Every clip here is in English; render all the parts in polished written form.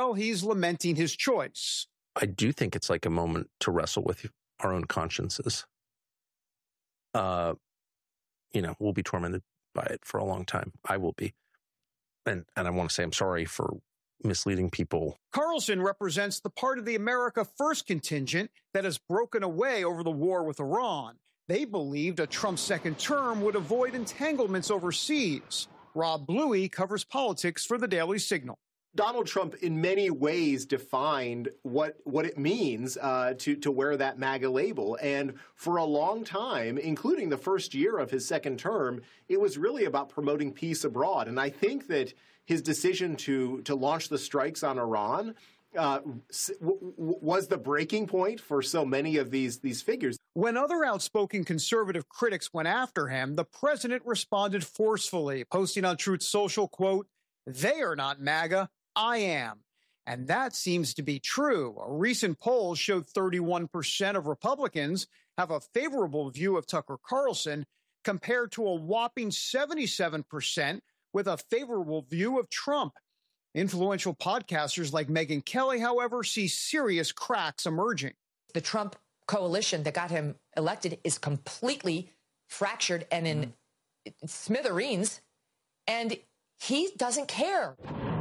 Well, he's lamenting his choice. I do think it's like a moment to wrestle with our own consciences. We'll be tormented by it for a long time. I will be. And I want to say I'm sorry for misleading people. Carlson represents the part of the America First contingent that has broken away over the war with Iran. They believed a Trump second term would avoid entanglements overseas. Rob Bluey covers politics for the Daily Signal. Donald Trump, in many ways, defined what it means to wear that MAGA label. And for a long time, including the first year of his second term, it was really about promoting peace abroad. And I think that his decision to launch the strikes on Iran was the breaking point for so many of these figures. When other outspoken conservative critics went after him, the president responded forcefully, posting on Truth Social, quote, "They are not MAGA, I am." And that seems to be true. A recent poll showed 31% of Republicans have a favorable view of Tucker Carlson, compared to a whopping 77% with a favorable view of Trump. Influential podcasters like Megyn Kelly, however, see serious cracks emerging. The Trump coalition that got him elected is completely fractured and in smithereens, and he doesn't care.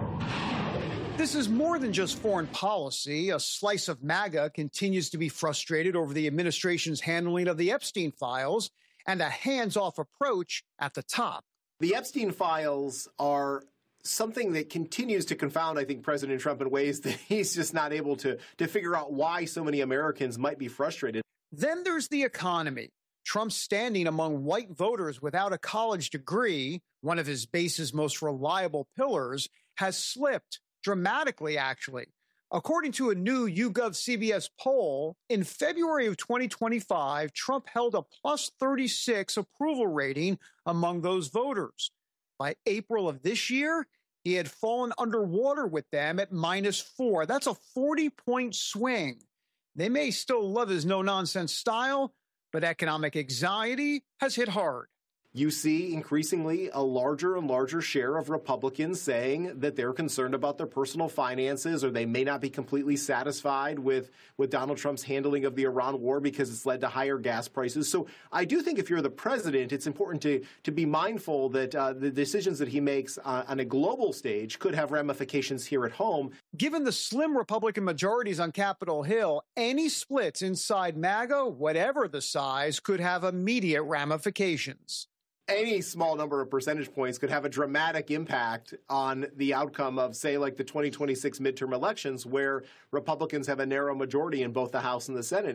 This is more than just foreign policy. A slice of MAGA continues to be frustrated over the administration's handling of the Epstein files and a hands-off approach at the top. The Epstein files are something that continues to confound, I think, President Trump in ways that he's just not able to figure out why so many Americans might be frustrated. Then there's the economy. Trump's standing among white voters without a college degree, one of his base's most reliable pillars, has slipped dramatically, actually. According to a new YouGov CBS poll, in February of 2025, Trump held a plus 36 approval rating among those voters. By April of this year, he had fallen underwater with them at -4. That's a 40-point swing. They may still love his no-nonsense style, but economic anxiety has hit hard. You see increasingly a larger and larger share of Republicans saying that they're concerned about their personal finances, or they may not be completely satisfied with Donald Trump's handling of the Iran war because it's led to higher gas prices. So I do think if you're the president, it's important to be mindful that the decisions that he makes on a global stage could have ramifications here at home. Given the slim Republican majorities on Capitol Hill, any splits inside MAGA, whatever the size, could have immediate ramifications. Any small number of percentage points could have a dramatic impact on the outcome of, say, like the 2026 midterm elections, where Republicans have a narrow majority in both the House and the Senate.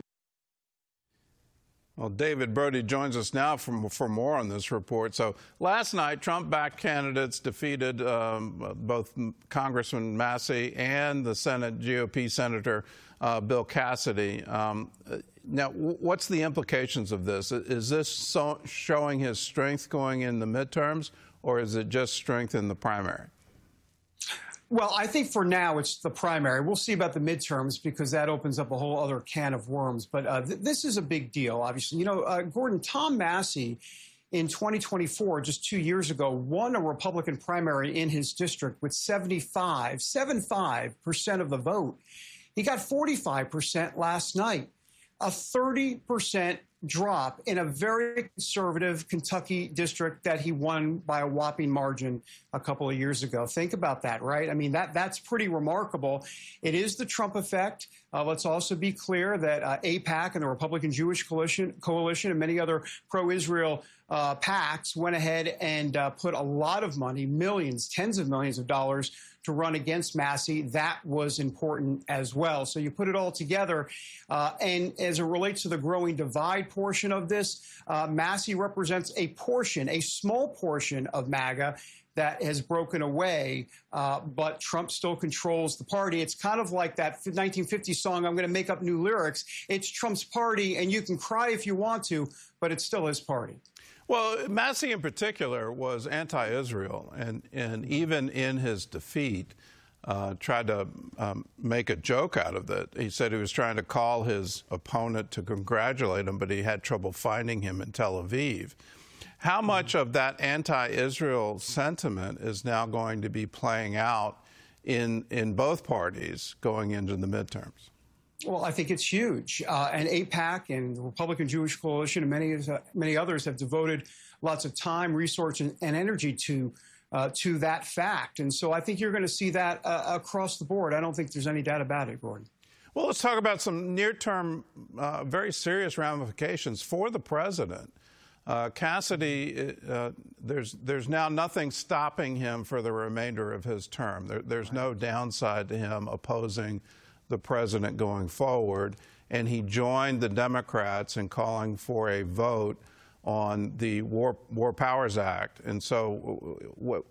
Well, David Brody joins us now for more on this report. So last night, Trump-backed candidates defeated both Congressman Massey and the Senate GOP Senator Bill Cassidy. Now, what's the implications of this? Is this showing his strength going in the midterms, or is it just strength in the primary? Well, I think for now it's the primary. We'll see about the midterms because that opens up a whole other can of worms. But this is a big deal, obviously. You know, Gordon, Tom Massey in 2024, just 2 years ago, won a Republican primary in his district with 75% of the vote. He got 45% last night. A 30% drop in a very conservative Kentucky district that he won by a whopping margin a couple of years ago. Think about that, right? I mean, that's pretty remarkable. It is the Trump effect. Let's also be clear that AIPAC and the Republican Jewish Coalition and many other pro-Israel PACs went ahead and put a lot of money, millions, tens of millions of dollars to run against Massey. That was important as well. So you put it all together. And as it relates to the growing divide portion of this, Massey represents a portion, a small portion of MAGA that has broken away, but Trump still controls the party. It's kind of like that 1950 song, I'm going to make up new lyrics. It's Trump's party, and you can cry if you want to, but it's still his party. Well, Massey in particular was anti-Israel, and even in his defeat, tried to make a joke out of it. He said he was trying to call his opponent to congratulate him, but he had trouble finding him in Tel Aviv. How much of that anti-Israel sentiment is now going to be playing out in both parties going into the midterms? Well, I think it's huge. And AIPAC and the Republican Jewish Coalition and many others have devoted lots of time, resource, and energy to that fact. And so I think you're going to see that across the board. I don't think there's any doubt about it, Gordon. Well, let's talk about some near-term, very serious ramifications for the president. Cassidy, there's now nothing stopping him for the remainder of his term. There's no downside to him opposing the president going forward. And he joined the Democrats in calling for a vote on the War Powers Act. And so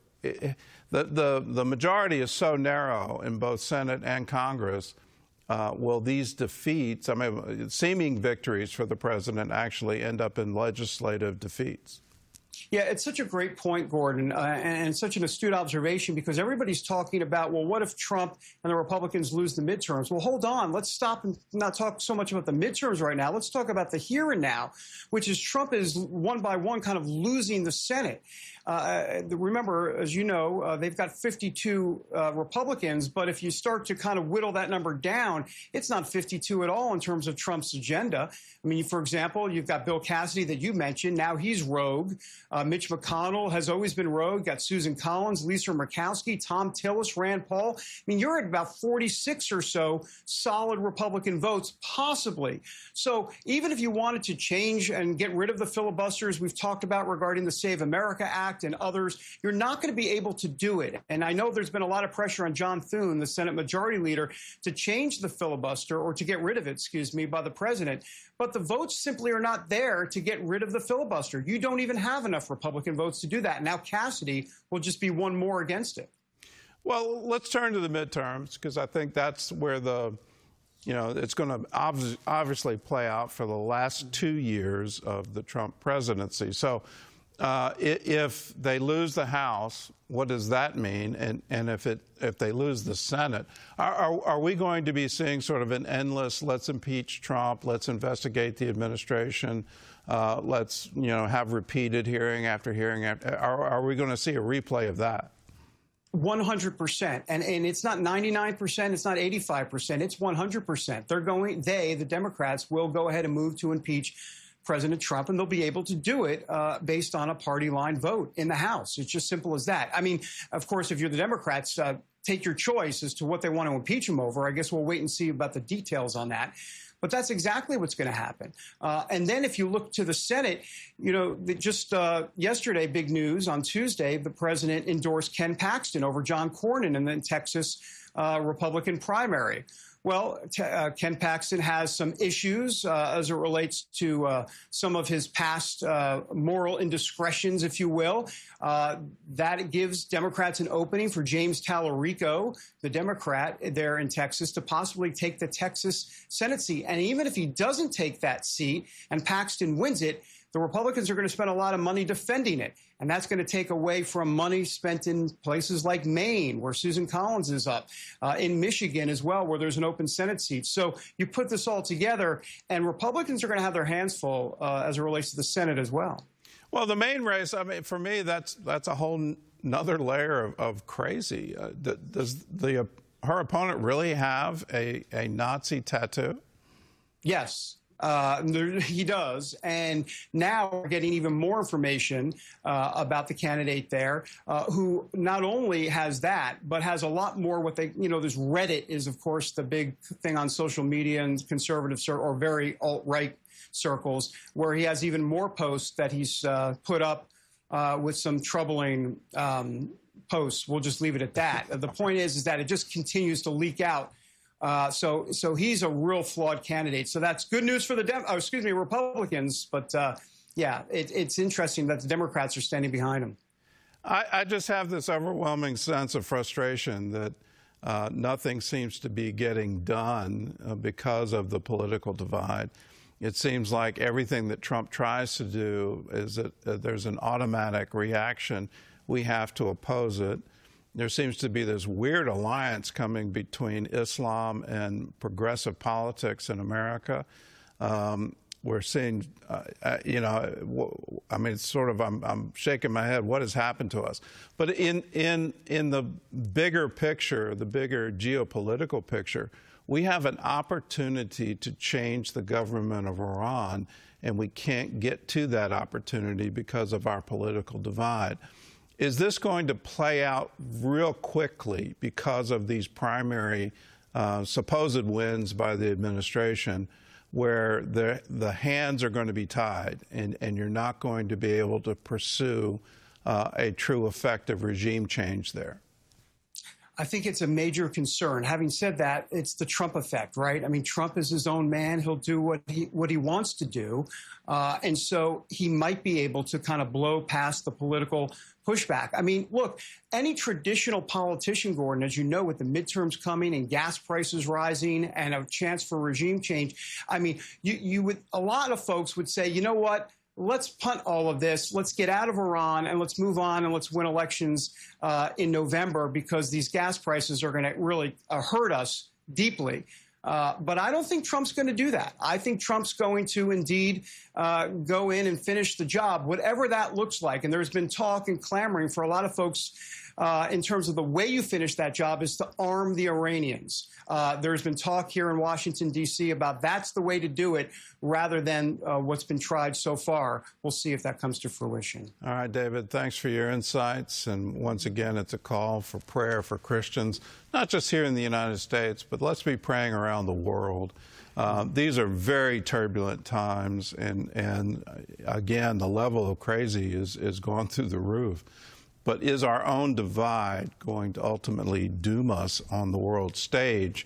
the majority is so narrow in both Senate and Congress. Will these defeats, I mean, seeming victories for the president, actually end up in legislative defeats? Yeah, it's such a great point, Gordon, and such an astute observation, because everybody's talking about, well, what if Trump and the Republicans lose the midterms? Well, hold on. Let's stop and not talk so much about the midterms right now. Let's talk about the here and now, which is Trump is one by one kind of losing the Senate. Remember, as you know, they've got 52 Republicans, but if you start to kind of whittle that number down, it's not 52 at all in terms of Trump's agenda. I mean, for example, you've got Bill Cassidy that you mentioned. Now he's rogue. Mitch McConnell has always been rogue. Got Susan Collins, Lisa Murkowski, Tom Tillis, Rand Paul. I mean, you're at about 46 or so solid Republican votes, possibly. So even if you wanted to change and get rid of the filibusters we've talked about regarding the Save America Act and others, you're not going to be able to do it. And I know there's been a lot of pressure on John Thune, the Senate Majority Leader, to change the filibuster, or to get rid of it, excuse me, by the president. But the votes simply are not there to get rid of the filibuster. You don't even have enough Republican votes to do that. Now Cassidy will just be one more against it. Well, let's turn to the midterms, because I think that's where it's going to obviously play out for the last 2 years of the Trump presidency. So if they lose the House, what does that mean? And if they lose the Senate, are we going to be seeing sort of an endless, let's impeach Trump, let's investigate the administration, let's have repeated hearing after hearing? Are we going to see a replay of that? 100%. And it's not 99%, it's not 85%, it's 100%. The Democrats will go ahead and move to impeach President Trump, and they'll be able to do it based on a party line vote in the House. It's just simple as that. I mean, of course, if you're the Democrats, take your choice as to what they want to impeach him over. I guess we'll wait and see about the details on that. But that's exactly what's going to happen. And then if you look to the Senate, just yesterday, big news on Tuesday, the president endorsed Ken Paxton over John Cornyn in the Texas Republican primary. Well, Ken Paxton has some issues as it relates to some of his past moral indiscretions, if you will. That gives Democrats an opening for James Tallarico, the Democrat there in Texas, to possibly take the Texas Senate seat. And even if he doesn't take that seat and Paxton wins it, the Republicans are going to spend a lot of money defending it. And that's going to take away from money spent in places like Maine, where Susan Collins is up, in Michigan as well, where there's an open Senate seat. So you put this all together, and Republicans are going to have their hands full as it relates to the Senate as well. Well, the Maine race, I mean, for me, that's a whole another layer of crazy. Does her opponent really have a Nazi tattoo? Yes. He does. And now we're getting even more information about the candidate there, who not only has that, but has a lot more this Reddit is, of course, the big thing on social media and conservative or very alt-right circles, where he has even more posts that he's put up with some troubling posts. We'll just leave it at that. The point is that it just continues to leak out. So he's a real flawed candidate. So that's good news for the Republicans. But it's interesting that the Democrats are standing behind him. I just have this overwhelming sense of frustration that nothing seems to be getting done because of the political divide. It seems like everything that Trump tries to do is that there's an automatic reaction. We have to oppose it. There seems to be this weird alliance coming between Islam and progressive politics in America. we're seeing, you know, I mean, it's sort of, I'm shaking my head. What has happened to us? But in the bigger picture, the bigger geopolitical picture, we have an opportunity to change the government of Iran, and we can't get to that opportunity because of our political divide. Is this going to play out real quickly because of these primary supposed wins by the administration, where the hands are going to be tied and you're not going to be able to pursue a true effective regime change there? I think it's a major concern. Having said that, it's the Trump effect, right? I mean, Trump is his own man. He'll do what he wants to do. And so he might be able to kind of blow past the political pushback. I mean, look, any traditional politician, Gordon, as you know, with the midterms coming and gas prices rising and a chance for regime change, I mean, you would, a lot of folks would say, you know what? Let's punt all of this. Let's get out of Iran and let's move on and let's win elections in November, because these gas prices are going to really hurt us deeply. But I don't think Trump's going to do that. I think Trump's going to indeed go in and finish the job, whatever that looks like. And there's been talk and clamoring for a lot of folks in terms of the way you finish that job is to arm the Iranians. There's been talk here in Washington, D.C. about that's the way to do it rather than what's been tried so far. We'll see if that comes to fruition. All right, David, thanks for your insights. And once again, it's a call for prayer for Christians, not just here in the United States, but let's be praying around the world. These are very turbulent times. And again, the level of crazy is going through the roof. But is our own divide going to ultimately doom us on the world stage?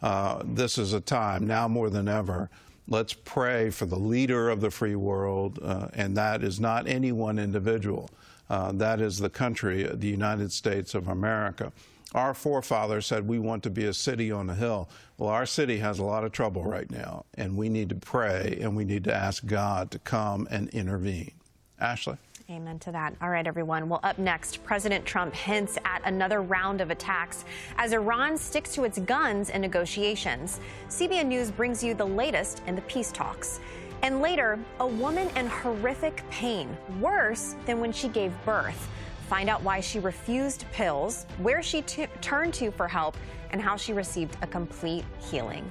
This is a time, now more than ever, let's pray for the leader of the free world, and that is not any one individual. That is the country, the United States of America. Our forefathers said we want to be a city on a hill. Well, our city has a lot of trouble right now, and we need to pray, and we need to ask God to come and intervene. Ashley? Amen to that. All right, everyone. Well, up next, President Trump hints at another round of attacks as Iran sticks to its guns in negotiations. CBN News brings you the latest in the peace talks. And later, a woman in horrific pain, worse than when she gave birth. Find out why she refused pills, where she turned to for help, and how she received a complete healing.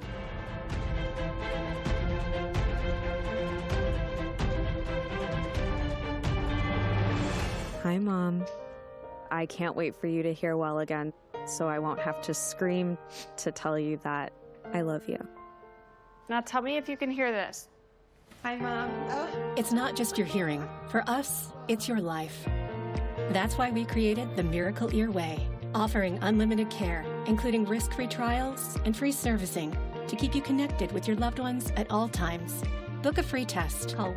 Hi, Mom. I can't wait for you to hear well again, so I won't have to scream to tell you that I love you. Now tell me if you can hear this. Hi, Mom. Oh. It's not just your hearing. For us, it's your life. That's why we created the Miracle Ear Way, offering unlimited care, including risk-free trials and free servicing to keep you connected with your loved ones at all times. Book a free test. Call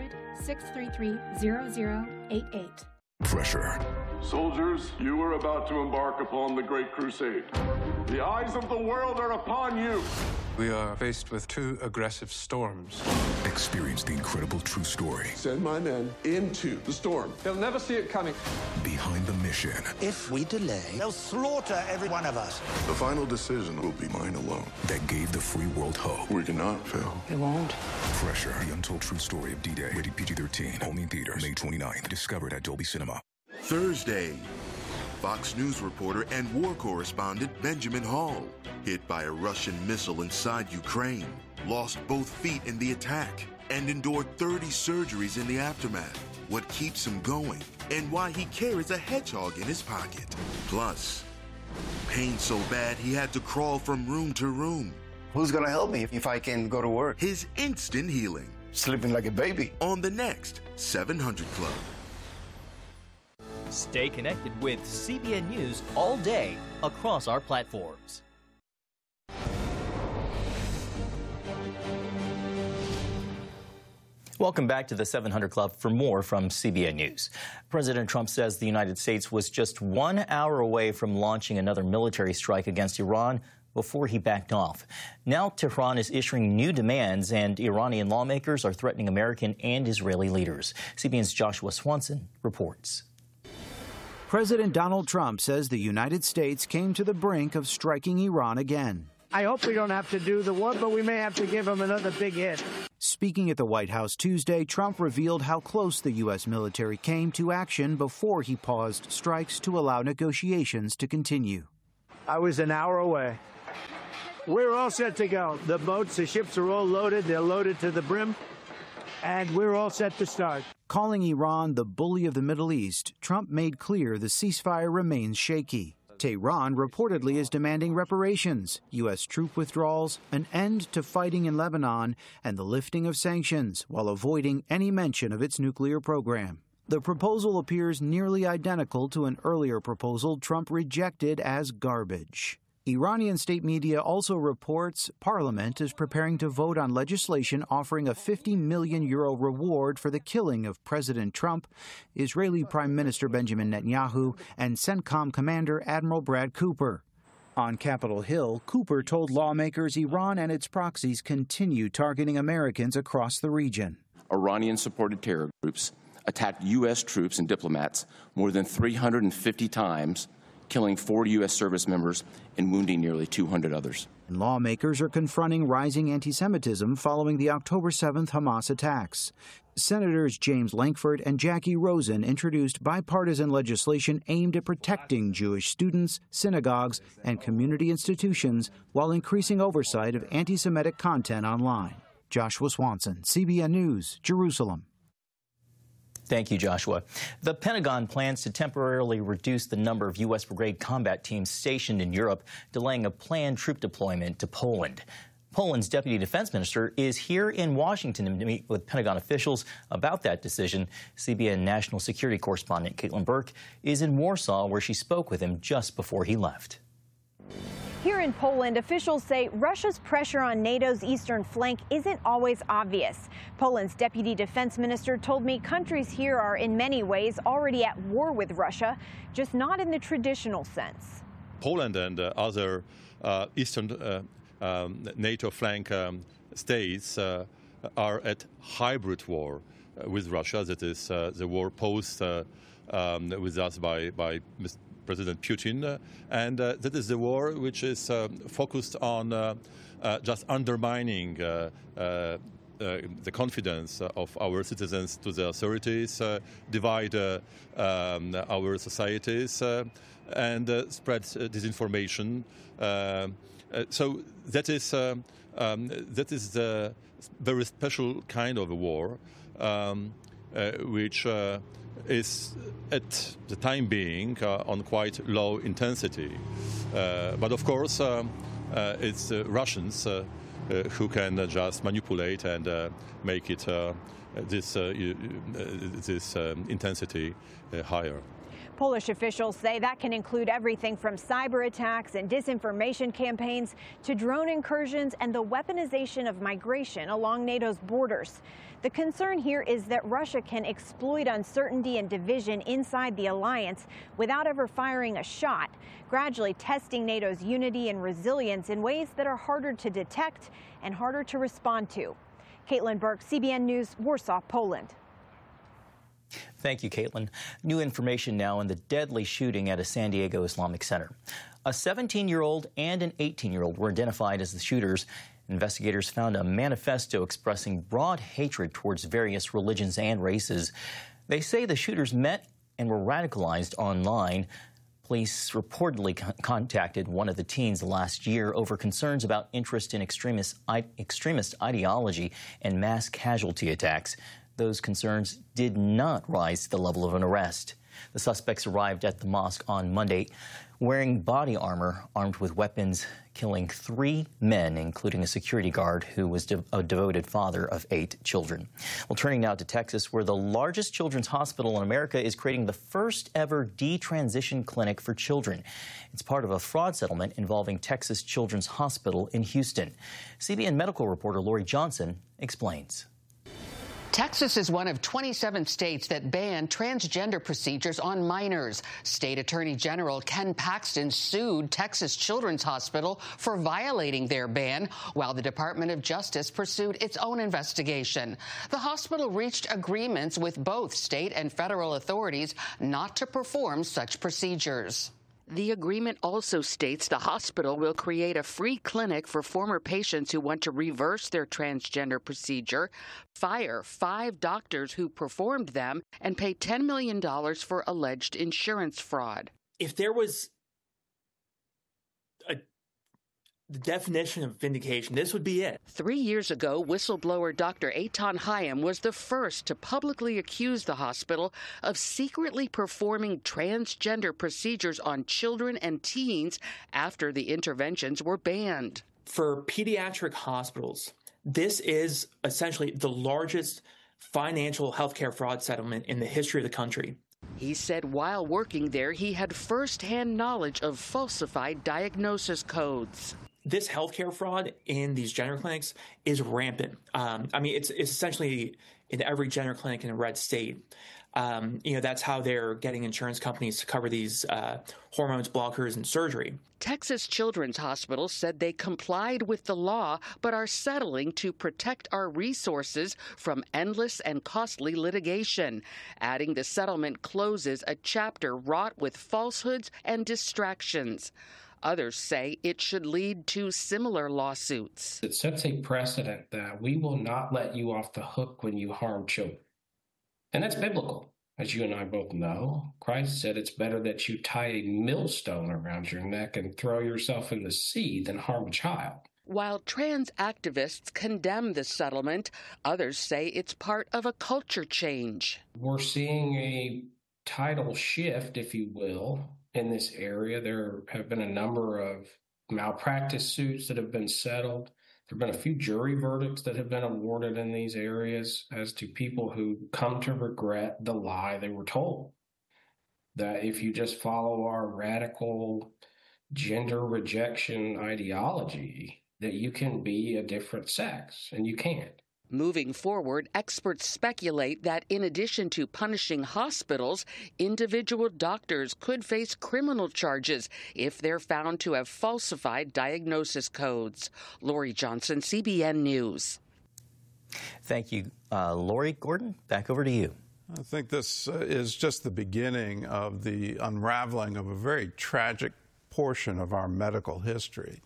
1-800-633-0088. Pressure. Soldiers, you are about to embark upon the Great Crusade. The eyes of the world are upon you. We are faced with two aggressive storms. Experience the incredible true story. Send my men into the storm. They'll never see it coming. Behind the mission. If we delay, they'll slaughter every one of us. The final decision will be mine alone. That gave the free world hope. We cannot fail. It won't. Pressure. The untold true story of D-Day. Rated PG-13. Only in theaters. May 29th. Discovered at Dolby Cinema. Thursday, Fox News reporter and war correspondent Benjamin Hall, hit by a Russian missile inside Ukraine, lost both feet in the attack, and endured 30 surgeries in the aftermath. What keeps him going, and why he carries a hedgehog in his pocket. Plus, pain so bad he had to crawl from room to room. Who's gonna help me if I can go to work? His instant healing. Sleeping like a baby. On the next 700 Club. Stay connected with CBN News all day across our platforms. Welcome back to the 700 Club for more from CBN News. President Trump says the United States was just 1 hour away from launching another military strike against Iran before he backed off. Now Tehran is issuing new demands, and Iranian lawmakers are threatening American and Israeli leaders. CBN's Joshua Swanson reports. President Donald Trump says the United States came to the brink of striking Iran again. I hope we don't have to do the one, but we may have to give them another big hit. Speaking at the White House Tuesday, Trump revealed how close the U.S. military came to action before he paused strikes to allow negotiations to continue. I was an hour away. We're all set to go. The boats, the ships are all loaded. They're loaded to the brim. And we're all set to start. Calling Iran the bully of the Middle East, Trump made clear the ceasefire remains shaky. Tehran reportedly is demanding reparations, U.S. troop withdrawals, an end to fighting in Lebanon, and the lifting of sanctions, while avoiding any mention of its nuclear program. The proposal appears nearly identical to an earlier proposal Trump rejected as garbage. Iranian state media also reports Parliament is preparing to vote on legislation offering a €50 million reward for the killing of President Trump, Israeli Prime Minister Benjamin Netanyahu, and CENTCOM Commander Admiral Brad Cooper. On Capitol Hill, Cooper told lawmakers Iran and its proxies continue targeting Americans across the region. Iranian-supported terror groups attacked U.S. troops and diplomats more than 350 times, killing 40 U.S. service members and wounding nearly 200 others. Lawmakers are confronting rising anti-Semitism following the October 7th Hamas attacks. Senators James Lankford and Jackie Rosen introduced bipartisan legislation aimed at protecting Jewish students, synagogues, and community institutions while increasing oversight of anti-Semitic content online. Joshua Swanson, CBN News, Jerusalem. Thank you, Joshua. The Pentagon plans to temporarily reduce the number of U.S. brigade combat teams stationed in Europe, delaying a planned troop deployment to Poland. Poland's deputy defense minister is here in Washington to meet with Pentagon officials about that decision. CBN national security correspondent Caitlin Burke is in Warsaw, where she spoke with him just before he left. Here in Poland, officials say Russia's pressure on NATO's eastern flank isn't always obvious. Poland's deputy defense minister told me countries here are in many ways already at war with Russia, just not in the traditional sense. Poland and other eastern NATO flank states are at hybrid war with Russia. That is the war posed with us by President Putin, and that is the war which is focused on just undermining the confidence of our citizens to the authorities, divide our societies, and spread disinformation. So that is the very special kind of a war, which is at the time being on quite low intensity. But of course, it's Russians who can just manipulate and make it this intensity higher. Polish officials say that can include everything from cyber attacks and disinformation campaigns to drone incursions and the weaponization of migration along NATO's borders. The concern here is that Russia can exploit uncertainty and division inside the alliance without ever firing a shot, gradually testing NATO's unity and resilience in ways that are harder to detect and harder to respond to. Caitlin Burke, CBN News, Warsaw, Poland. Thank you, Caitlin. New information now on the deadly shooting at a San Diego Islamic center. A 17-year-old and an 18-year-old were identified as the shooters. Investigators found a manifesto expressing broad hatred towards various religions and races. They say the shooters met and were radicalized online. Police reportedly contacted one of the teens last year over concerns about interest in extremist ideology and mass casualty attacks. Those concerns did not rise to the level of an arrest. The suspects arrived at the mosque on Monday wearing body armor, armed with weapons, killing 3 men, including a security guard who was a devoted father of 8 children. Well, turning now to Texas, where the largest children's hospital in America is creating the first ever detransition clinic for children. It's part of a fraud settlement involving Texas Children's Hospital in Houston. CBN medical reporter Lori Johnson explains. Texas is one of 27 states that ban transgender procedures on minors. State Attorney General Ken Paxton sued Texas Children's Hospital for violating their ban, while the Department of Justice pursued its own investigation. The hospital reached agreements with both state and federal authorities not to perform such procedures. The agreement also states the hospital will create a free clinic for former patients who want to reverse their transgender procedure, fire 5 doctors who performed them, and pay $10 million for alleged insurance fraud. If there was the definition of vindication, this would be it. 3 years ago, whistleblower Dr. Eitan Hayim was the first to publicly accuse the hospital of secretly performing transgender procedures on children and teens after the interventions were banned. For pediatric hospitals, this is essentially the largest financial healthcare fraud settlement in the history of the country. He said while working there, he had firsthand knowledge of falsified diagnosis codes. This healthcare fraud in these gender clinics is rampant. It's essentially in every gender clinic in a red state. That's how they're getting insurance companies to cover these hormones, blockers, and surgery. Texas Children's Hospital said they complied with the law, but are settling to protect our resources from endless and costly litigation, adding the settlement closes a chapter wrought with falsehoods and distractions. Others say it should lead to similar lawsuits. It sets a precedent that we will not let you off the hook when you harm children. And that's biblical. As you and I both know, Christ said it's better that you tie a millstone around your neck and throw yourself in the sea than harm a child. While trans activists condemn the settlement, others say it's part of a culture change. We're seeing a tidal shift, if you will, in this area. There have been a number of malpractice suits that have been settled. There have been a few jury verdicts that have been awarded in these areas as to people who come to regret the lie they were told. That if you just follow our radical gender rejection ideology, that you can be a different sex, and you can't. Moving forward, experts speculate that in addition to punishing hospitals, individual doctors could face criminal charges if they're found to have falsified diagnosis codes. Lori Johnson, CBN News. Thank you, Lori. Gordon, back over to you. I think this is just the beginning of the unraveling of a very tragic portion of our medical history.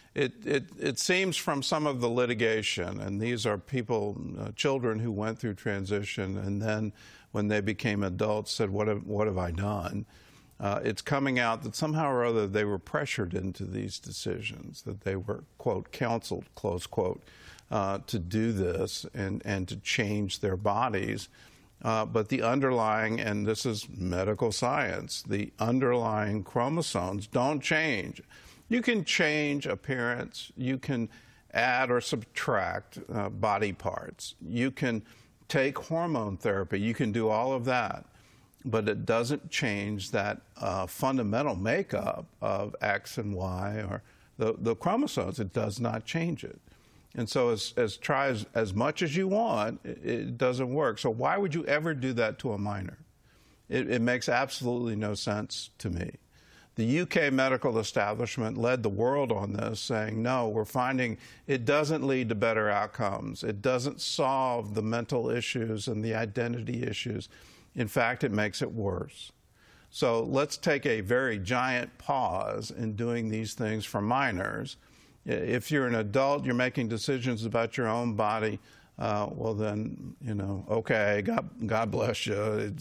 It seems from some of the litigation, and these are people, children who went through transition and then when they became adults said, what have I done? It's coming out that somehow or other they were pressured into these decisions, that they were, quote, counseled, close quote, to do this and to change their bodies. But the underlying, and this is medical science, the underlying chromosomes don't change. You can change appearance. You can add or subtract body parts. You can take hormone therapy. You can do all of that. But it doesn't change that fundamental makeup of X and Y or the chromosomes. It does not change it. And so try as much as you want, it doesn't work. So why would you ever do that to a minor? It makes absolutely no sense to me. The UK medical establishment led the world on this, saying, no, we're finding it doesn't lead to better outcomes. It doesn't solve the mental issues and the identity issues. In fact, it makes it worse. So let's take a very giant pause in doing these things for minors. If you're an adult, you're making decisions about your own body, well then, okay, God bless you.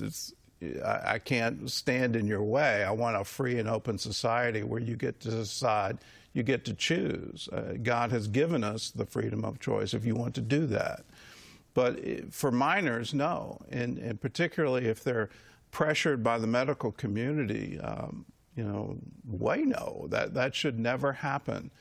I can't stand in your way. I want a free and open society where you get to decide, you get to choose. God has given us the freedom of choice if you want to do that. But for minors, no, and particularly if they're pressured by the medical community, way no, that should never happen.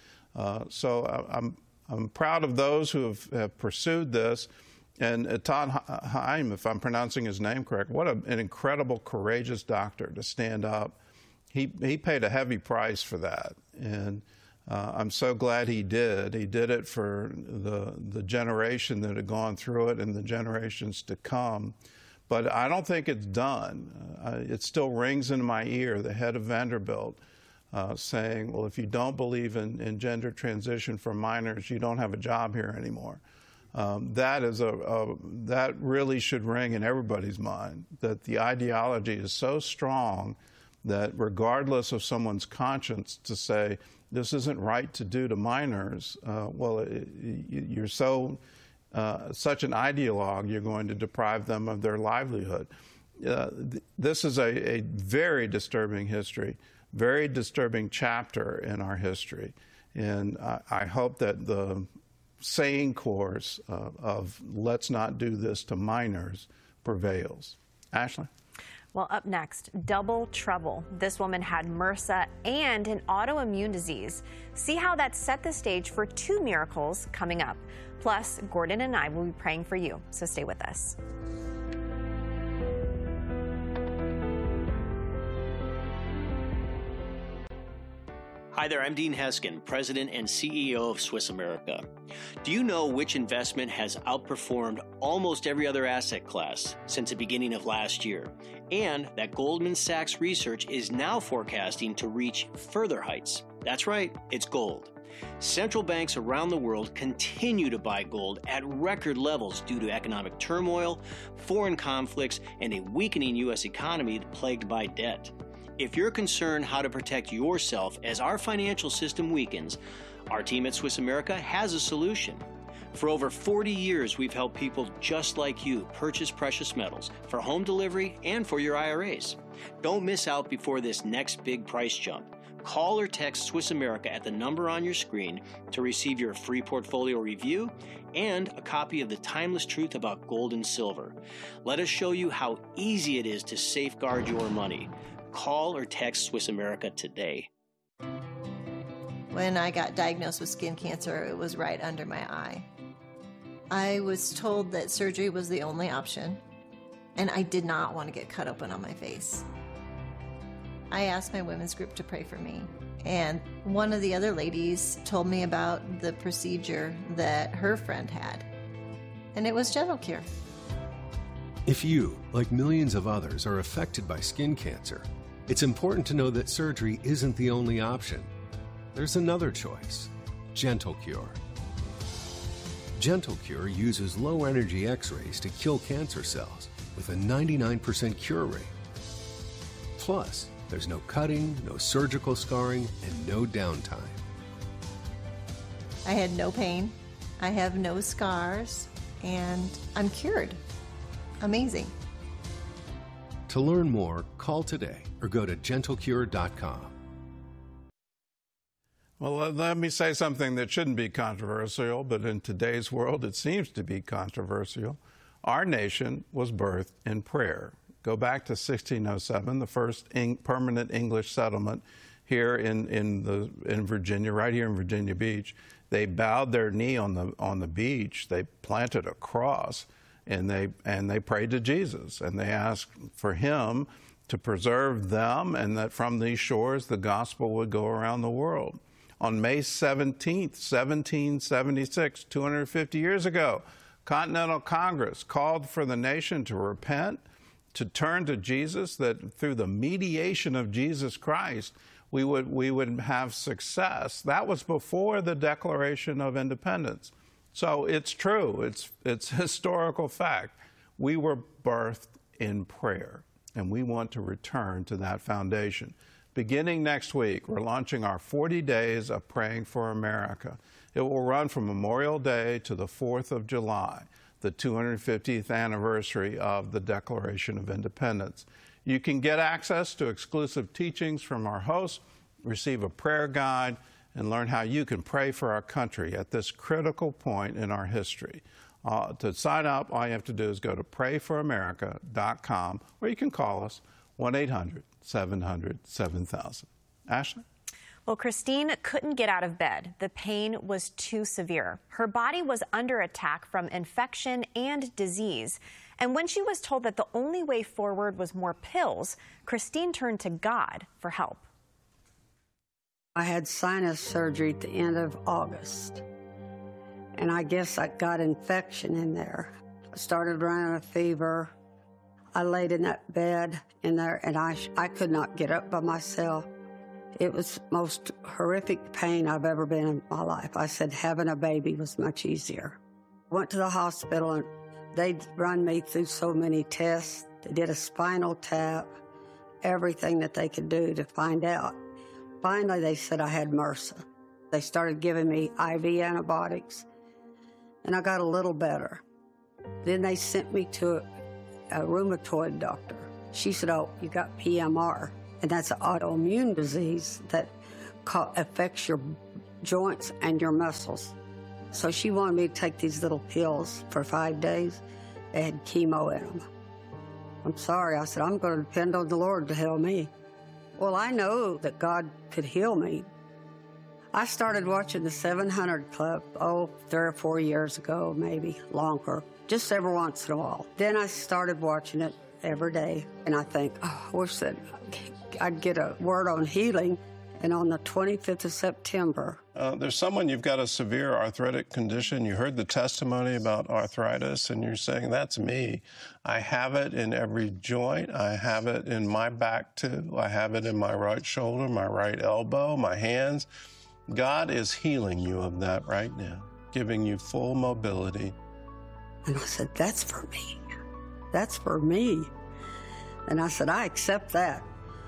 So I'm proud of those who have pursued this. And Eitan Hayim, if I'm pronouncing his name correct, what an incredible, courageous doctor to stand up. He paid a heavy price for that, and I'm so glad he did. He did it for the generation that had gone through it and the generations to come. But I don't think it's done. It still rings in my ear, the head of Vanderbilt saying, well, if you don't believe in gender transition for minors, you don't have a job here anymore. That really should ring in everybody's mind, that the ideology is so strong that regardless of someone's conscience, to say this isn't right to do to minors, you're such an ideologue, you're going to deprive them of their livelihood. This is a very disturbing history, very disturbing chapter in our history. And I hope that the sane course of let's not do this to minors prevails. Ashley? Well, up next, double trouble. This woman had MRSA and an autoimmune disease. See how that set the stage for 2 miracles coming up. Plus, Gordon and I will be praying for you, so stay with us. Hi there, I'm Dean Heskin, President and CEO of Swiss America. Do you know which investment has outperformed almost every other asset class since the beginning of last year? And that Goldman Sachs research is now forecasting to reach further heights. That's right, it's gold. Central banks around the world continue to buy gold at record levels due to economic turmoil, foreign conflicts, and a weakening U.S. economy plagued by debt. If you're concerned how to protect yourself as our financial system weakens, our team at Swiss America has a solution. For over 40 years, we've helped people just like you purchase precious metals for home delivery and for your IRAs. Don't miss out before this next big price jump. Call or text Swiss America at the number on your screen to receive your free portfolio review and a copy of The Timeless Truth About Gold and Silver. Let us show you how easy it is to safeguard your money. Call or text Swiss America today. When I got diagnosed with skin cancer, it was right under my eye. I was told that surgery was the only option, and I did not want to get cut open on my face. I asked my women's group to pray for me, and one of the other ladies told me about the procedure that her friend had, and it was GentleCure. If you, like millions of others, are affected by skin cancer, it's important to know that surgery isn't the only option. There's another choice, GentleCure. GentleCure uses low-energy X-rays to kill cancer cells with a 99% cure rate. Plus, there's no cutting, no surgical scarring, and no downtime. I had no pain, I have no scars, and I'm cured. Amazing. To learn more, call today or go to GentleCure.com. Well, let me say something that shouldn't be controversial, but in today's world it seems to be controversial. Our nation was birthed in prayer. Go back to 1607, the first permanent English settlement here in Virginia, right here in Virginia Beach. They bowed their knee on the beach. They planted a cross, and they prayed to Jesus, and they asked for him to preserve them, and that from these shores the gospel would go around the world. On May 17th, 1776, 250 years ago, Continental Congress called for the nation to repent, to turn to Jesus, that through the mediation of Jesus Christ, we would have success. That was before the Declaration of Independence. So it's true. It's historical fact. We were birthed in prayer, and we want to return to that foundation. Beginning next week, we're launching our 40 Days of Praying for America. It will run from Memorial Day to the 4th of July, the 250th anniversary of the Declaration of Independence. You can get access to exclusive teachings from our hosts, receive a prayer guide, and learn how you can pray for our country at this critical point in our history. To sign up, all you have to do is go to prayforamerica.com, or you can call us 1-800-700-7000. Ashley? Well, Christine couldn't get out of bed. The pain was too severe. Her body was under attack from infection and disease. And when she was told that the only way forward was more pills, Christine turned to God for help. I had sinus surgery at the end of August, and I guess I got infection in there. I started running a fever. I laid in that bed in there, and I could not get up by myself. It was the most horrific pain I've ever been in my life. I said having a baby was much easier. Went to the hospital, and they'd run me through so many tests. They did a spinal tap, everything that they could do to find out. Finally, they said I had MRSA. They started giving me IV antibiotics, and I got a little better. Then they sent me to a rheumatoid doctor. She said, oh, you got PMR, and that's an autoimmune disease that affects your joints and your muscles. So she wanted me to take these little pills for 5 days. They had chemo in them. I'm sorry. I said, I'm going to depend on the Lord to heal me. Well, I know that God could heal me. I started watching the 700 Club, 3 or 4 years ago, maybe longer, just every once in a while. Then I started watching it every day, and I think, I wish that I'd get a word on healing. And on the 25th of September. There's someone, you've got a severe arthritic condition. You heard the testimony about arthritis, and you're saying, that's me. I have it in every joint. I have it in my back, too. I have it in my right shoulder, my right elbow, my hands. God is healing you of that right now, giving you full mobility. And I said, that's for me. That's for me. And I said, I accept that.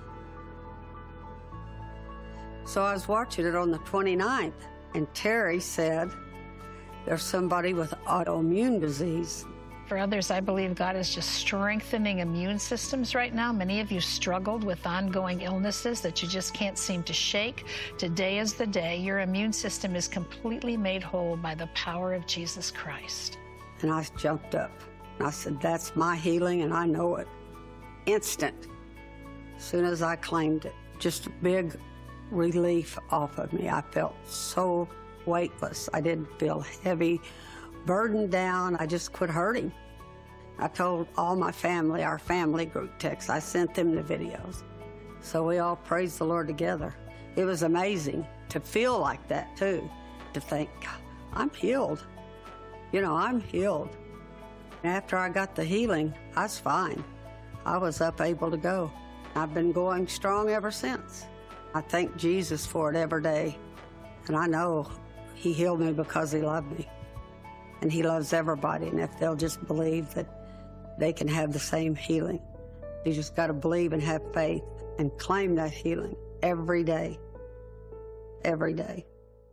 So I was watching it on the 29th, and Terry said, there's somebody with autoimmune disease. For others, I believe God is just strengthening immune systems right now. Many of you struggled with ongoing illnesses that you just can't seem to shake. Today is the day your immune system is completely made whole by the power of Jesus Christ. And I jumped up, and I said, that's my healing, and I know it. Instant. As soon as I claimed it, just a big relief off of me. I felt so weightless. I didn't feel heavy, burdened down. I just quit hurting. I told all my family, our family group text, I sent them the videos. So we all praised the Lord together. It was amazing to feel like that too, to think, I'm healed. You know, I'm healed. And after I got the healing, I was fine. I was up, able to go. I've been going strong ever since. I thank Jesus for it every day, and I know he healed me because he loved me, and he loves everybody, and if they'll just believe that they can have the same healing. You just got to believe and have faith and claim that healing every day, every day.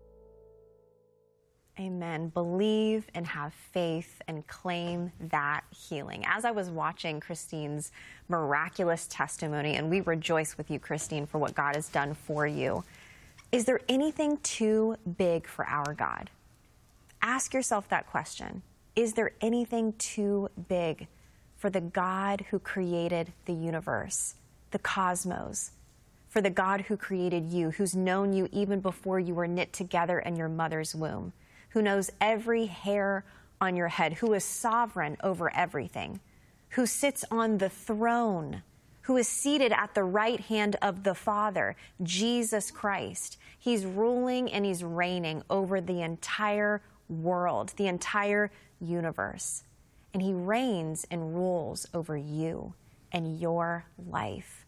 Amen. Believe and have faith and claim that healing. As I was watching Christine's miraculous testimony, and we rejoice with you, Christine, for what God has done for you, is there anything too big for our God? Ask yourself that question. Is there anything too big for the God who created the universe, the cosmos, for the God who created you, who's known you even before you were knit together in your mother's womb, who knows every hair on your head, who is sovereign over everything, who sits on the throne, who is seated at the right hand of the Father, Jesus Christ. He's ruling and he's reigning over the entire world, the entire universe. And he reigns and rules over you and your life.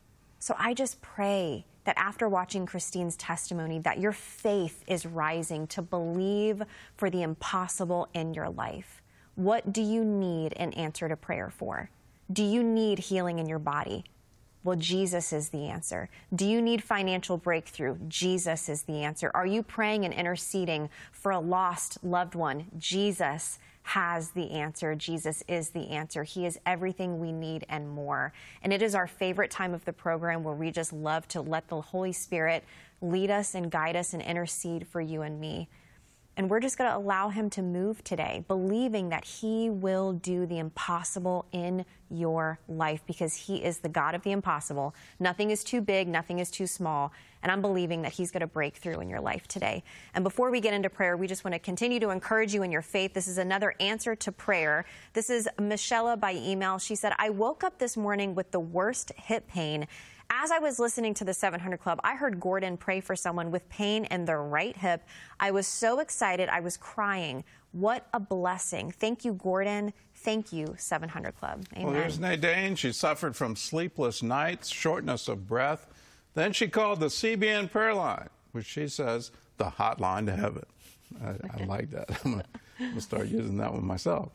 So I just pray that after watching Christine's testimony, that your faith is rising to believe for the impossible in your life. What do you need an answer to prayer for? Do you need healing in your body? Well, Jesus is the answer. Do you need financial breakthrough? Jesus is the answer. Are you praying and interceding for a lost loved one? Jesus has the answer. Jesus is the answer. He is everything we need and more. And it is our favorite time of the program where we just love to let the Holy Spirit lead us and guide us and intercede for you and me. And we're just going to allow him to move today, believing that he will do the impossible in your life because he is the God of the impossible. Nothing is too big, nothing is too small. And I'm believing that he's going to break through in your life today. And before we get into prayer, we just want to continue to encourage you in your faith. This is another answer to prayer. This is Michelle by email. She said, I woke up this morning with the worst hip pain. As I was listening to the 700 Club, I heard Gordon pray for someone with pain in their right hip. I was so excited. I was crying. What a blessing. Thank you, Gordon. Thank you, 700 Club. Amen. Well, here's Nadine. She suffered from sleepless nights, shortness of breath. Then she called the CBN prayer line, which she says, the hotline to heaven. I like that. I'm going to start using that one myself.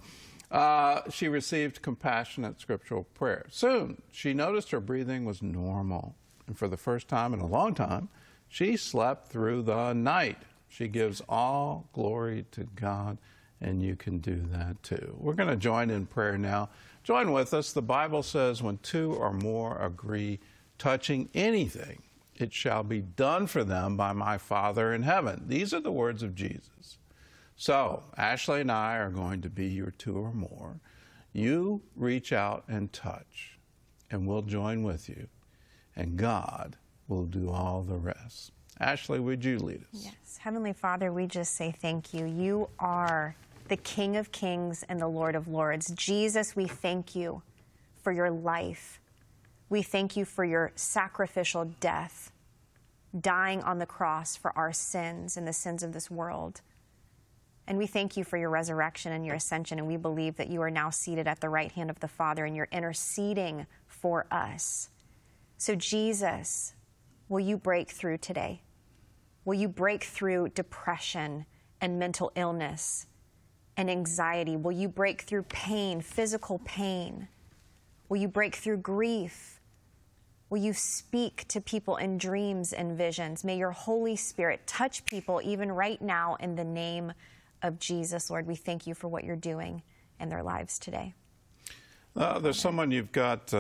She received compassionate scriptural prayer. Soon, she noticed her breathing was normal. And for the first time in a long time, she slept through the night. She gives all glory to God, and you can do that too. We're going to join in prayer now. Join with us. The Bible says, when two or more agree touching anything, it shall be done for them by my Father in heaven. These are the words of Jesus. So, Ashley and I are going to be your two or more. You reach out and touch, and we'll join with you, and God will do all the rest. Ashley, would you lead us? Yes. Heavenly Father, we just say thank you. You are the King of Kings and the Lord of Lords. Jesus, we thank you for your life. We thank you for your sacrificial death, dying on the cross for our sins and the sins of this world. And we thank you for your resurrection and your ascension, and we believe that you are now seated at the right hand of the Father and you're interceding for us. So Jesus, will you break through today? Will you break through depression and mental illness and anxiety? Will you break through pain, physical pain? Will you break through grief? Will you speak to people in dreams and visions? May your Holy Spirit touch people even right now in the name of Jesus. Lord, we thank you for what you're doing in their lives today. There's someone, you've got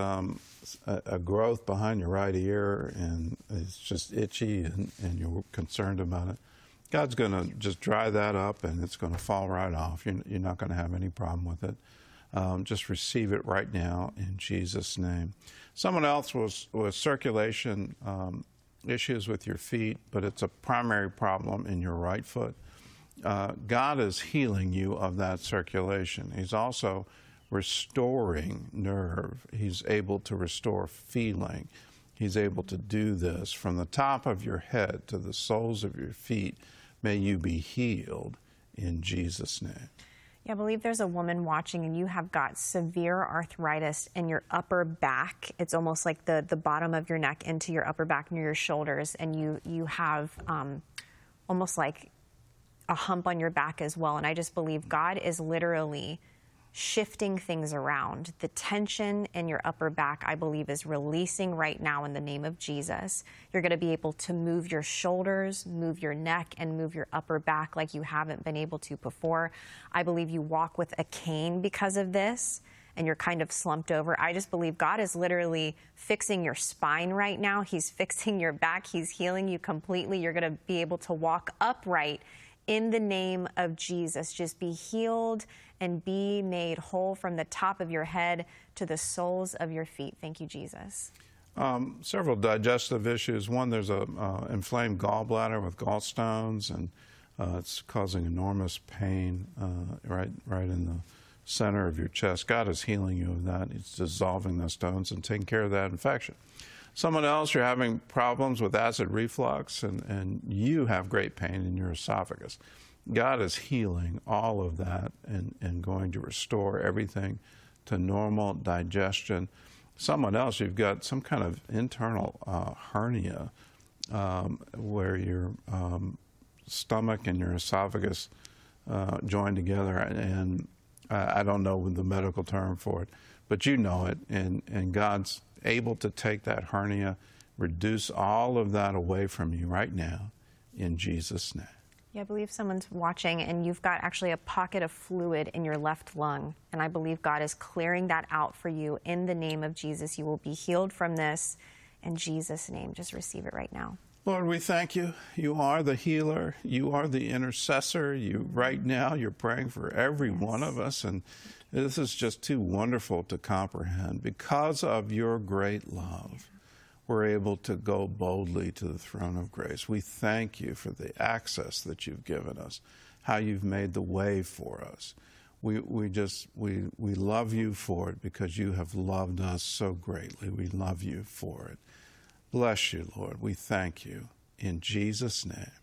a growth behind your right ear, and it's just itchy, and you're concerned about it. God's going to just dry that up, and it's going to fall right off. You're not going to have any problem with it. Just receive it right now in Jesus' name. Someone else was circulation issues with your feet, but it's a primary problem in your right foot. God is healing you of that circulation. He's also restoring nerve. He's able to restore feeling. He's able to do this from the top of your head to the soles of your feet. May you be healed in Jesus' name. Yeah, I believe there's a woman watching, and you have got severe arthritis in your upper back. It's almost like the bottom of your neck into your upper back near your shoulders, and you have almost like a hump on your back as well. And I just believe God is literally shifting things around. The tension in your upper back, I believe, is releasing right now in the name of Jesus. You're going to be able to move your shoulders, move your neck, and move your upper back like you haven't been able to before. I believe you walk with a cane because of this, and you're kind of slumped over. I just believe God is literally fixing your spine right now. He's fixing your back. He's healing you completely. You're going to be able to walk upright in the name of Jesus. Just be healed and be made whole from the top of your head to the soles of your feet. Thank you, Jesus. Several digestive issues. One, there's a inflamed gallbladder with gallstones, and it's causing enormous pain right in the center of your chest. God is healing you of that. He's dissolving those stones and taking care of that infection. Someone else, you're having problems with acid reflux, and you have great pain in your esophagus. God is healing all of that and going to restore everything to normal digestion. Someone else, you've got some kind of internal hernia where your stomach and your esophagus join together, and I don't know the medical term for it, but you know it, and God's able to take that hernia, reduce all of that away from you right now in Jesus' name. Yeah, I believe someone's watching, and you've got actually a pocket of fluid in your left lung, and I believe God is clearing that out for you in the name of Jesus. You will be healed from this in Jesus' name. Just receive it right now. Lord, we thank you. You are the healer. You are the intercessor. Right now, you're praying for every one of us, and this is just too wonderful to comprehend. Because of your great love, we're able to go boldly to the throne of grace. We thank you for the access that you've given us, how you've made the way for us. We love you for it because you have loved us so greatly. We love you for it. Bless you, Lord. We thank you. In Jesus' name,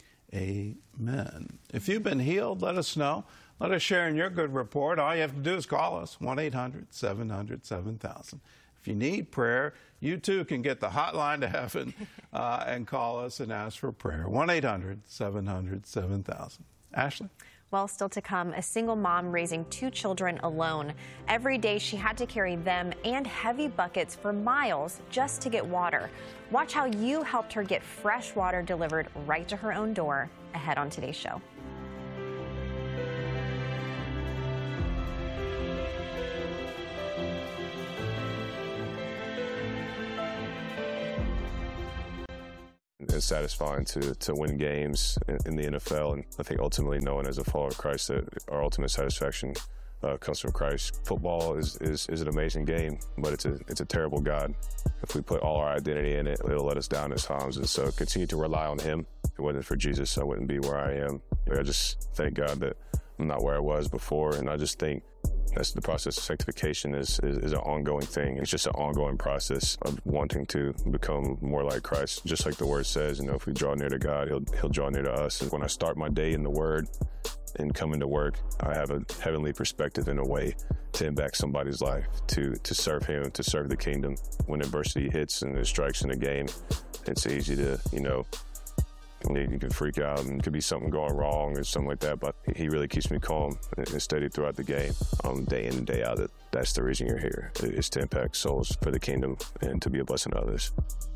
amen. If you've been healed, let us know. Let us share in your good report. All you have to do is call us, 1-800-700-7000. If you need prayer, you too can get the hotline to heaven and call us and ask for prayer. 1-800-700-7000. Ashley? Well, still to come, a single mom raising 2 children alone. Every day she had to carry them and heavy buckets for miles just to get water. Watch how you helped her get fresh water delivered right to her own door ahead on today's show. It's satisfying to win games in the NFL, and I think ultimately knowing as a follower of Christ that our ultimate satisfaction comes from Christ. Football is an amazing game, but it's a terrible God. If we put all our identity in it, it'll let us down at times, and so continue to rely on Him. If it wasn't for Jesus, I wouldn't be where I am. I just thank God that I'm not where I was before, and I just think that's the process of sanctification is an ongoing thing. It's just an ongoing process of wanting to become more like Christ. Just like the Word says, if we draw near to God, He'll draw near to us. And when I start my day in the Word and come into work, I have a heavenly perspective in a way to impact somebody's life, to serve Him, to serve the kingdom. When adversity hits and there's strikes in the game, it's easy to, you can freak out and could be something going wrong or something like that, but He really keeps me calm and steady throughout the game, day in and day out. That's the reason you're here, is to impact souls for the kingdom and to be a blessing to others.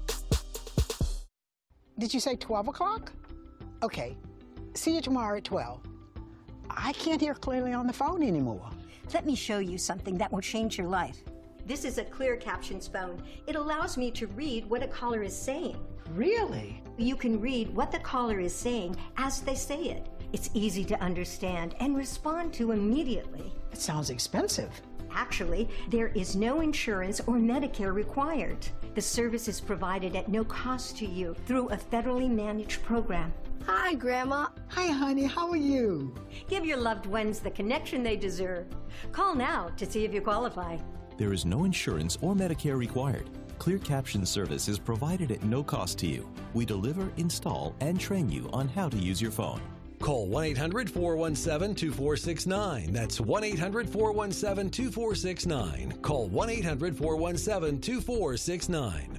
Did you say 12 o'clock? Okay. See you tomorrow at 12. I can't hear clearly on the phone anymore. Let me show you something that will change your life. This is a Clear Captions phone. It allows me to read what a caller is saying. Really? You can read what the caller is saying as they say it. It's easy to understand and respond to immediately. It sounds expensive. Actually, there is no insurance or Medicare required. The service is provided at no cost to you through a federally managed program. Hi, Grandma. Hi, honey. How are you? Give your loved ones the connection they deserve. Call now to see if you qualify. There is no insurance or Medicare required. Clear Caption service is provided at no cost to you. We deliver, install, and train you on how to use your phone. Call 1-800-417-2469. That's 1-800-417-2469. Call 1-800-417-2469.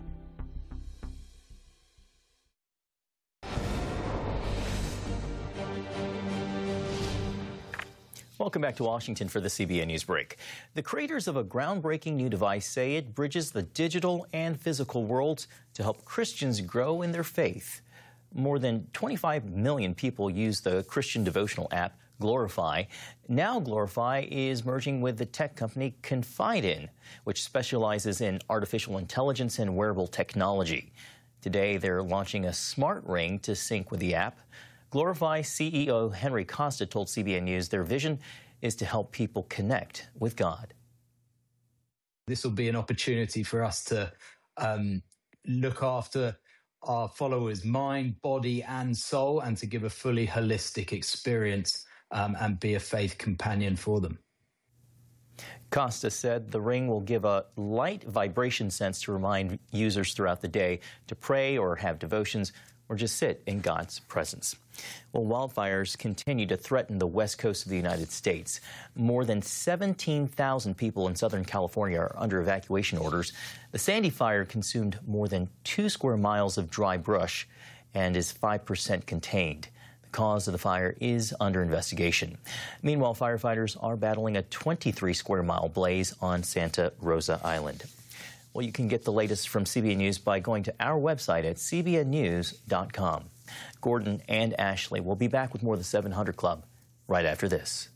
Welcome back to Washington for the CBN News Break. The creators of a groundbreaking new device say it bridges the digital and physical worlds to help Christians grow in their faith. More than 25 million people use the Christian devotional app Glorify. Now Glorify is merging with the tech company Confide, which specializes in artificial intelligence and wearable technology. Today, they're launching a smart ring to sync with the app. Glorify CEO Henry Costa told CBN News their vision is to help people connect with God. This will be an opportunity for us to look after our followers' mind, body and soul, and to give a fully holistic experience and be a faith companion for them. Costa said the ring will give a light vibration sense to remind users throughout the day to pray or have devotions or just sit in God's presence. Well, wildfires continue to threaten the west coast of the United States. More than 17,000 people in Southern California are under evacuation orders. The Sandy fire consumed more than 2 square miles of dry brush and is 5% contained. The cause of the fire is under investigation. Meanwhile, firefighters are battling a 23 square mile blaze on Santa Rosa Island. Well, you can get the latest from CBN News by going to our website at cbnnews.com. Gordon and Ashley will be back with more of the 700 Club right after this.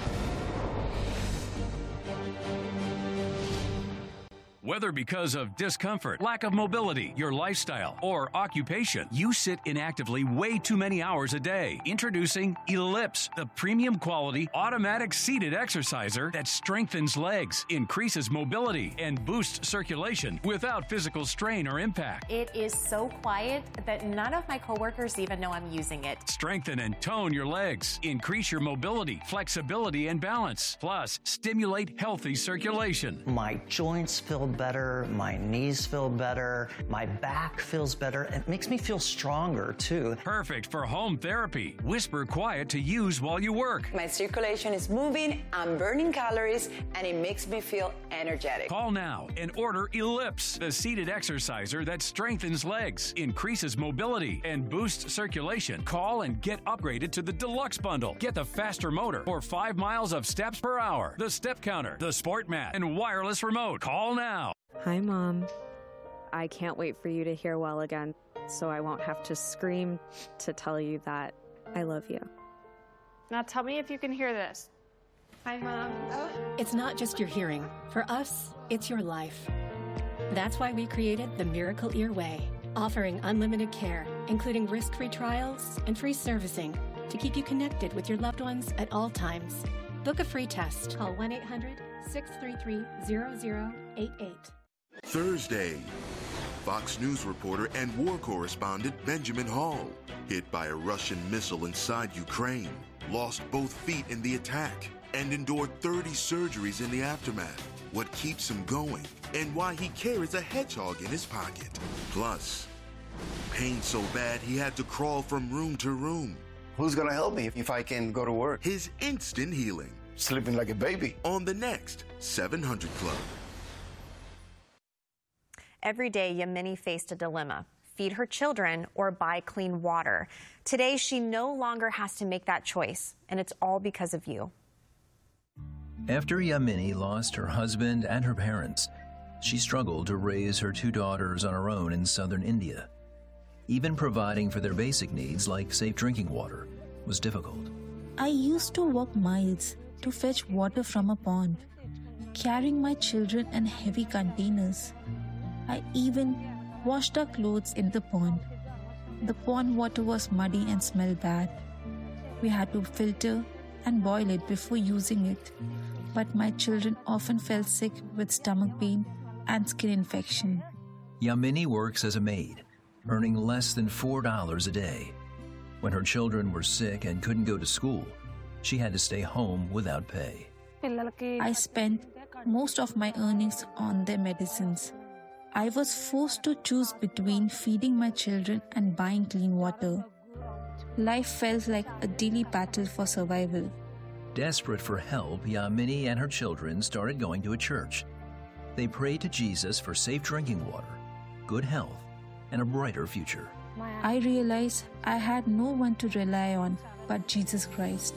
Whether because of discomfort, lack of mobility, your lifestyle, or occupation, you sit inactively way too many hours a day. Introducing Ellipse, the premium quality automatic seated exerciser that strengthens legs, increases mobility, and boosts circulation without physical strain or impact. It is so quiet that none of my coworkers even know I'm using it. Strengthen and tone your legs, increase your mobility, flexibility, and balance. Plus, stimulate healthy circulation. My joints feel better, my knees feel better, my back feels better. It makes me feel stronger, too. Perfect for home therapy. Whisper Quiet to use while you work. My circulation is moving, I'm burning calories, and it makes me feel energetic. Call now and order Ellipse, the seated exerciser that strengthens legs, increases mobility, and boosts circulation. Call and get upgraded to the Deluxe Bundle. Get the faster motor for 5 miles of steps per hour, the step counter, the sport mat, and wireless remote. Call now. Hi, Mom. I can't wait for you to hear well again, so I won't have to scream to tell you that I love you. Now tell me if you can hear this. Hi, Mom. It's not just your hearing. For us, it's your life. That's why we created the Miracle Ear Way, offering unlimited care, including risk-free trials and free servicing to keep you connected with your loved ones at all times. Book a free test. Call 1-800-633-0088. Thursday, Fox News reporter and war correspondent Benjamin Hall, hit by a Russian missile inside Ukraine, lost both feet in the attack, and endured 30 surgeries in the aftermath. What keeps him going, and why he carries a hedgehog in his pocket. Plus, pain so bad he had to crawl from room to room. Who's gonna help me if I can go to work? His instant healing. Sleeping like a baby. On the next 700 Club. Every day, Yamini faced a dilemma: feed her children or buy clean water. Today, she no longer has to make that choice, and it's all because of you. After Yamini lost her husband and her parents, she struggled to raise her 2 daughters on her own in southern India. Even providing for their basic needs, like safe drinking water, was difficult. I used to walk miles to fetch water from a pond, carrying my children in heavy containers. I even washed our clothes in the pond. The pond water was muddy and smelled bad. We had to filter and boil it before using it. But my children often fell sick with stomach pain and skin infection. Yamini works as a maid, earning less than $4 a day. When her children were sick and couldn't go to school, she had to stay home without pay. I spent most of my earnings on their medicines. I was forced to choose between feeding my children and buying clean water. Life felt like a daily battle for survival. Desperate for help, Yamini and her children started going to a church. They prayed to Jesus for safe drinking water, good health, and a brighter future. I realized I had no one to rely on but Jesus Christ.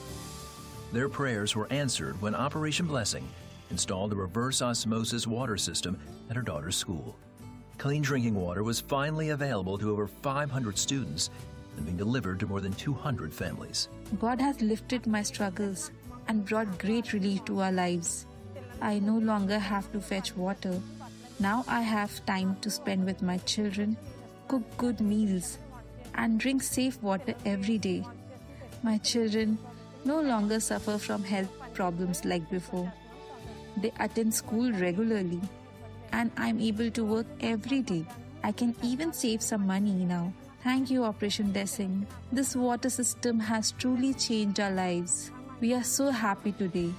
Their prayers were answered when Operation Blessing installed a reverse osmosis water system at her daughter's school. Clean drinking water was finally available to over 500 students and being delivered to more than 200 families. God has lifted my struggles and brought great relief to our lives. I no longer have to fetch water. Now I have time to spend with my children, cook good meals, and drink safe water every day. My children no longer suffer from health problems like before. They attend school regularly, and I'm able to work every day. I can even save some money now. Thank you, Operation Blessing. This water system has truly changed our lives. We are so happy today.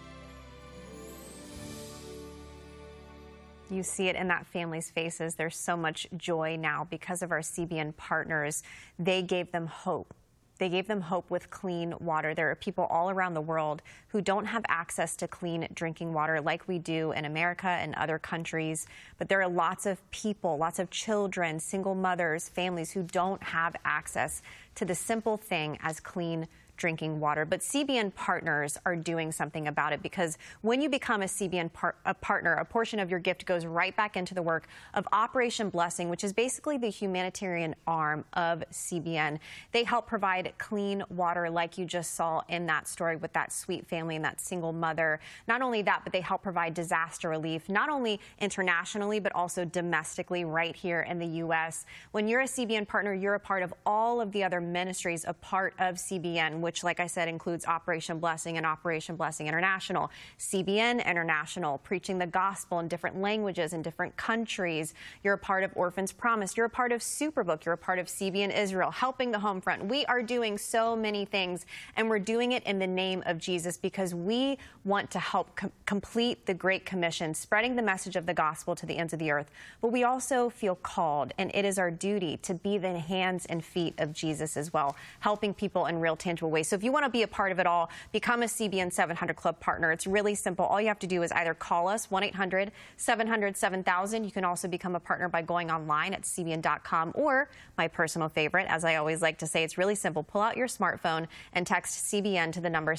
You see it in that family's faces. There's so much joy now because of our CBN partners. They gave them hope. They gave them hope with clean water. There are people all around the world who don't have access to clean drinking water like we do in America and other countries. But there are lots of people, lots of children, single mothers, families who don't have access to the simple thing as clean drinking water. But CBN partners are doing something about it, because when you become a CBN partner, a portion of your gift goes right back into the work of Operation Blessing, which is basically the humanitarian arm of CBN. They help provide clean water like you just saw in that story with that sweet family and that single mother. Not only that, but they help provide disaster relief, not only internationally, but also domestically right here in the U.S. When you're a CBN partner, you're a part of all of the other ministries a part of CBN, which, like I said, includes Operation Blessing and Operation Blessing International, CBN International, preaching the gospel in different languages in different countries. You're a part of Orphans Promised. You're a part of Superbook. You're a part of CBN Israel, helping the home front. We are doing so many things, and we're doing it in the name of Jesus because we want to help complete the Great Commission, spreading the message of the gospel to the ends of the earth. But we also feel called, and it is our duty to be the hands and feet of Jesus as well, helping people in real tangible ways. So if you want to be a part of it all, become a CBN 700 Club partner. It's really simple. All you have to do is either call us, 1-800-700-7000. You can also become a partner by going online at cbn.com, or my personal favorite, as I always like to say, it's really simple. Pull out your smartphone and text CBN to the number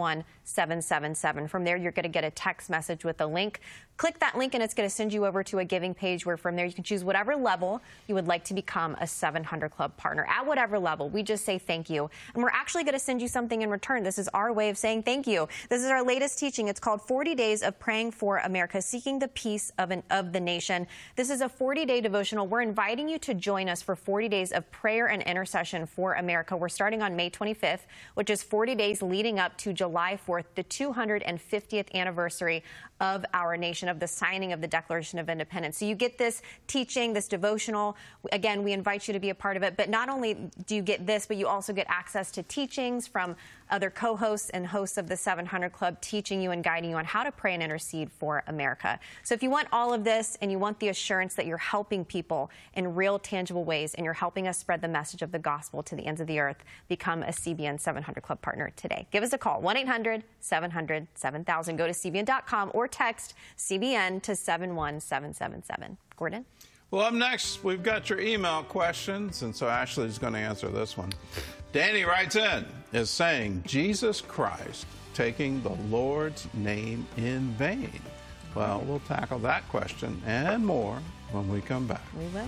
71777. From there, you're going to get a text message with a link. Click that link and it's going to send you over to a giving page where from there you can choose whatever level you would like to become a 700 Club partner. At whatever level, we just say thank you. And we're actually going to send you something in return. This is our way of saying thank you. This is our latest teaching. It's called 40 Days of Praying for America, Seeking the Peace of the Nation. This is a 40-day devotional. We're inviting you to join us for 40 days of prayer and intercession for America. We're starting on May 25th, which is 40 days leading up to July 4th, the 250th anniversary of our nation, of the signing of the Declaration of Independence. So you get this teaching, this devotional. Again, we invite you to be a part of it. But not only do you get this, but you also get access to teachings from other co-hosts and hosts of the 700 Club, teaching you and guiding you on how to pray and intercede for America. So if you want all of this and you want the assurance that you're helping people in real, tangible ways and you're helping us spread the message of the gospel to the ends of the earth, become a CBN 700 Club partner today. Give us a call, 1-800-700-7000. Go to cbn.com or text CBN to 71777. Gordon? Well, up next, we've got your email questions, and so Ashley's going to answer this one. Danny writes in, is saying Jesus Christ taking the Lord's name in vain? Well, we'll tackle that question and more when we come back. We will.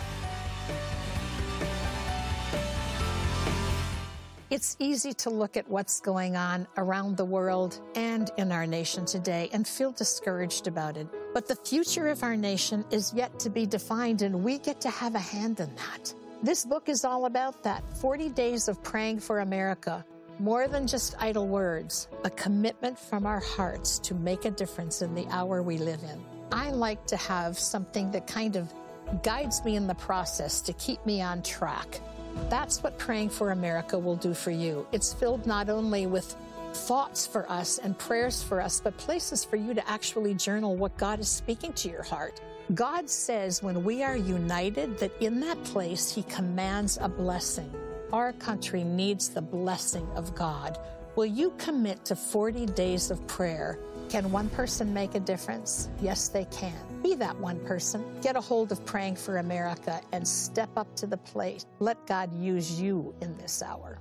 It's easy to look at what's going on around the world and in our nation today and feel discouraged about it. But the future of our nation is yet to be defined, and we get to have a hand in that. This book is all about that. 40 Days of Praying for America. More than just idle words, a commitment from our hearts to make a difference in the hour we live in. I like to have something that kind of guides me in the process to keep me on track. That's what Praying for America will do for you. It's filled not only with thoughts for us and prayers for us, but places for you to actually journal what God is speaking to your heart. God says when we are united, that in that place, He commands a blessing. Our country needs the blessing of God. Will you commit to 40 days of prayer? Can one person make a difference? Yes, they can. Be that one person. Get a hold of Praying for America and step up to the plate. Let God use you in this hour.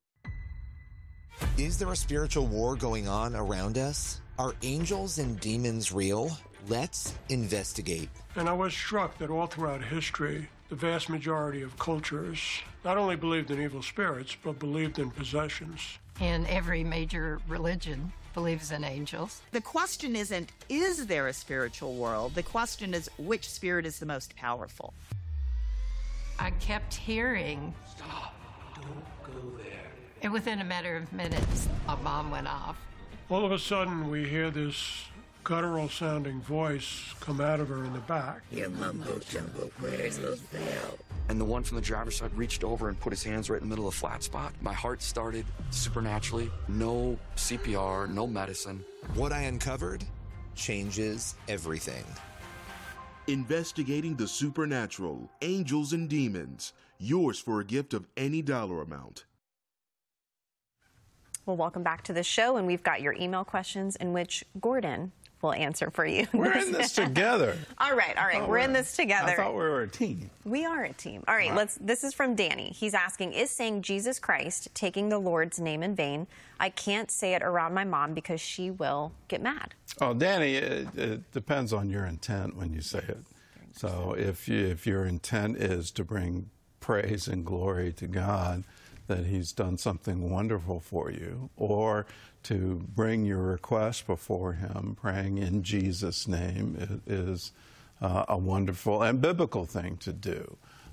Is there a spiritual war going on around us? Are angels and demons real? Let's investigate. And I was struck that all throughout history, the vast majority of cultures not only believed in evil spirits, but believed in possessions. And every major religion believes in angels. The question isn't, is there a spiritual world? The question is, which spirit is the most powerful? I kept hearing, "Stop, don't go there." And within a matter of minutes, a bomb went off. All of a sudden, we hear this guttural-sounding voice come out of her in the back. Your mumbo-jumbo prayers will fail. And the one from the driver's side reached over and put his hands right in the middle of the flat spot. My heart started supernaturally. No CPR, no medicine. What I uncovered changes everything. Investigating the supernatural, angels and demons. Yours for a gift of any dollar amount. Well, welcome back to the show, and we've got your email questions in which Gordon will answer for you. We're in this together. All right. We're in this together. I thought we were a team. We are a team. All right, this is from Danny. He's asking, is saying Jesus Christ taking the Lord's name in vain? I can't say it around my mom because she will get mad. Oh, Danny, it depends on your intent when you say it. So if your intent is to bring praise and glory to God, that He's done something wonderful for you, or to bring your request before Him, praying in Jesus' name, is a wonderful and biblical thing to do.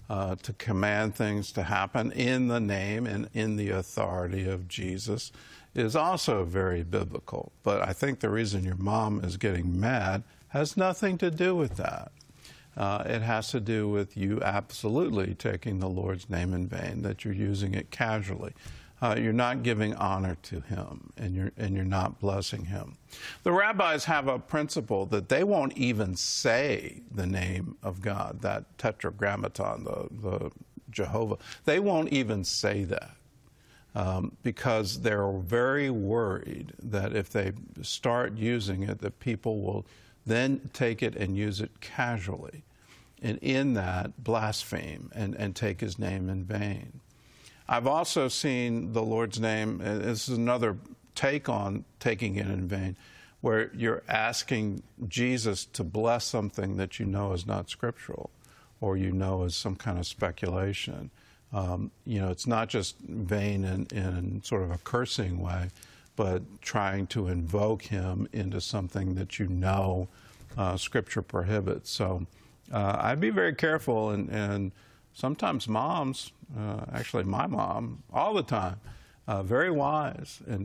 to command things to happen in the name and in the authority of Jesus is also very biblical. But I think the reason your mom is getting mad has nothing to do with that. It has to do with you absolutely taking the Lord's name in vain, that you're using it casually. You're not giving honor to him, and you're not blessing him. The rabbis have a principle that they won't even say the name of God, that tetragrammaton, the Jehovah. They won't even say that because they're very worried that if they start using it, that people will then take it and use it casually, and in that blaspheme and take his name in vain. I've also seen the Lord's name, this is another take on taking it in vain, where you're asking Jesus to bless something that you know is not scriptural, or you know is some kind of speculation. It's not just vain in sort of a cursing way, but trying to invoke him into something that you know Scripture prohibits. So I'd be very careful, and sometimes moms, actually my mom, all the time, very wise in